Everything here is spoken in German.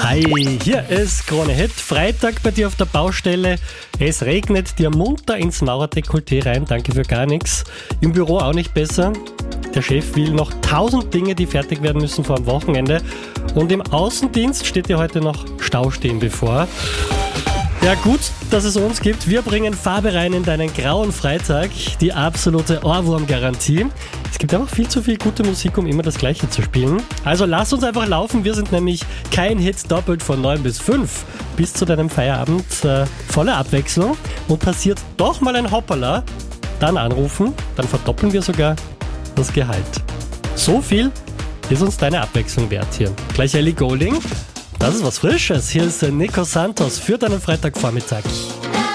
Hi, hier ist Krone Hit. Freitag bei dir auf der Baustelle. Es regnet dir munter ins Maurerdekolleté rein. Danke für gar nichts. Im Büro auch nicht besser. Der Chef will noch 1000 Dinge, die fertig werden müssen vor dem Wochenende. Und im Außendienst steht dir heute noch Staustehen bevor. Ja, gut, dass es uns gibt. Wir bringen Farbe rein in deinen grauen Freitag. Die absolute Ohrwurm-Garantie. Es gibt einfach viel zu viel gute Musik, um immer das Gleiche zu spielen. Also lass uns einfach laufen. Wir sind nämlich kein Hit doppelt von 9 bis 5 bis zu deinem Feierabend. Volle Abwechslung. Und passiert doch mal ein Hoppala, dann anrufen. Dann verdoppeln wir sogar das Gehalt. So viel ist uns deine Abwechslung wert hier. Gleich Ellie Goulding. Das ist was Frisches. Hier ist Nico Santos für deinen Freitagvormittag.